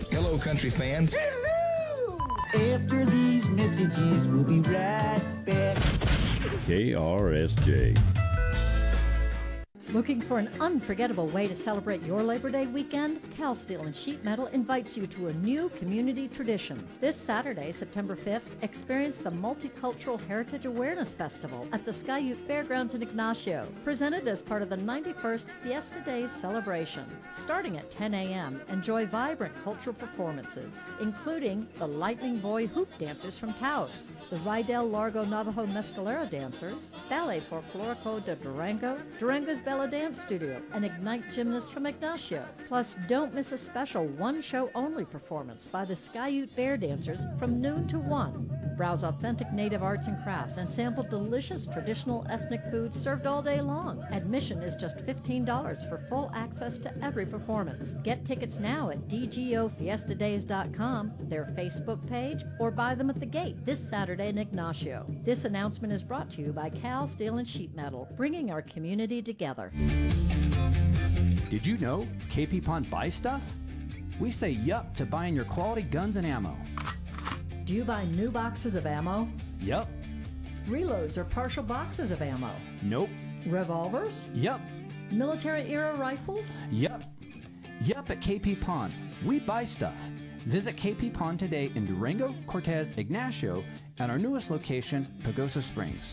Hello, country fans. After these messages, we'll be right back. KRSJ. Looking for an unforgettable way to celebrate your Labor Day weekend? Cal Steel and Sheet Metal invites you to a new community tradition. This Saturday, September 5th, experience the Multicultural Heritage Awareness Festival at the Sky Ute Fairgrounds in Ignacio, presented as part of the 91st Fiesta Days celebration. Starting at 10 a.m., enjoy vibrant cultural performances, including the Lightning Boy Hoop Dancers from Taos, the Rydell Largo Navajo Mescalera Dancers, Ballet Folklorico de Durango, Durango's Bella Dance Studio, and Ignite Gymnasts from Ignacio. Plus, don't miss a special one-show-only performance by the Sky Ute Bear Dancers from noon to 1. Browse authentic native arts and crafts and sample delicious traditional ethnic foods served all day long. Admission is just $15 for full access to every performance. Get tickets now at dgofiestadays.com, their Facebook page, or buy them at the gate this Saturday in Ignacio. This announcement is brought to you by Cal Steel and Sheet Metal, bringing our community together. Did you know KP Pond buys stuff? We say yup to buying your quality guns and ammo. Do you buy new boxes of ammo? Yup. Reloads or partial boxes of ammo? Nope. Revolvers? Yup. Military-era rifles? Yup. Yup at KP Pond. We buy stuff. Visit KP Pond today in Durango, Cortez, Ignacio, and our newest location, Pagosa Springs.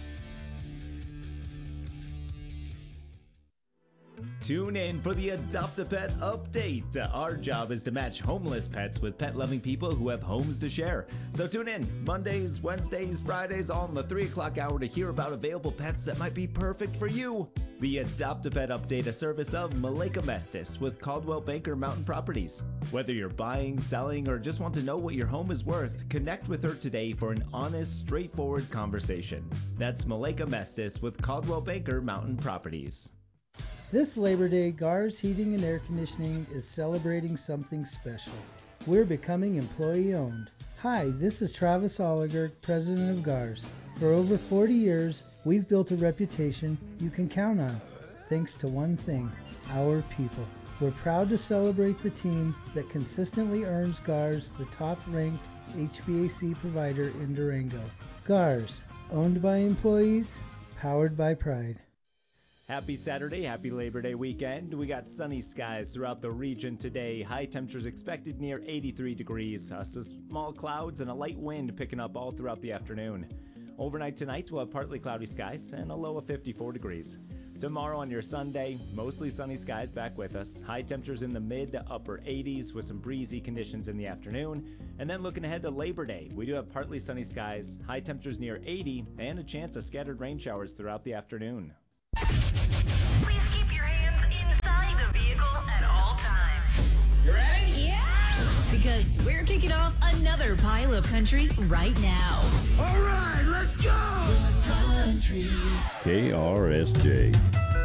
Tune in for the Adopt-A-Pet update. Our job is to match homeless pets with pet-loving people who have homes to share. So tune in Mondays, Wednesdays, Fridays, all in the 3 o'clock hour to hear about available pets that might be perfect for you. The Adopt-A-Pet update, a service of Malika Mestis with Caldwell Banker Mountain Properties. Whether you're buying, selling, or just want to know what your home is worth, connect with her today for an honest, straightforward conversation. That's Malika Mestis with Caldwell Banker Mountain Properties. This Labor Day, GARS Heating and Air Conditioning is celebrating something special. We're becoming employee-owned. Hi, this is Travis Oliger, president of GARS. For over 40 years, we've built a reputation you can count on, thanks to one thing, our people. We're proud to celebrate the team that consistently earns GARS the top-ranked HVAC provider in Durango. GARS, owned by employees, powered by pride. Happy Saturday, happy Labor Day weekend. We got sunny skies throughout the region today. High temperatures expected near 83 degrees. Some small clouds and a light wind picking up all throughout the afternoon. Overnight tonight, we'll have partly cloudy skies and a low of 54 degrees. Tomorrow on your Sunday, mostly sunny skies back with us. High temperatures in the mid to upper 80s with some breezy conditions in the afternoon. And then looking ahead to Labor Day, we do have partly sunny skies, high temperatures near 80, and a chance of scattered rain showers throughout the afternoon. Please keep your hands inside the vehicle at all times. You ready? Yeah! Because we're kicking off another pile of country right now. All right, let's go! KRSJ.